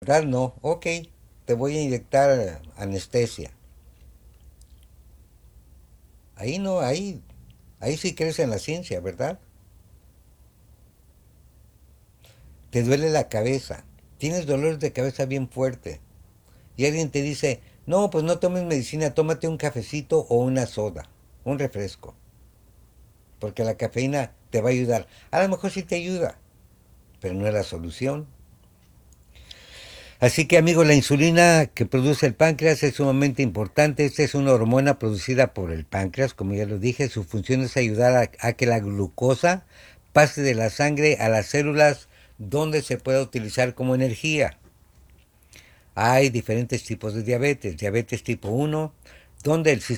verdad no. Ok, te voy a inyectar anestesia. Ahí no, ahí sí crees en la ciencia, ¿verdad? Te duele la cabeza. Tienes dolores de cabeza bien fuerte. Y alguien te dice, no, pues no tomes medicina, tómate un cafecito o una soda, un refresco. Porque la cafeína te va a ayudar. A lo mejor sí te ayuda, pero no es la solución. Así que amigo, la insulina que produce el páncreas es sumamente importante. Esta es una hormona producida por el páncreas, como ya lo dije. Su función es ayudar a que la glucosa pase de la sangre a las células donde se pueda utilizar como energía. Hay diferentes tipos de diabetes. Diabetes tipo 1, donde el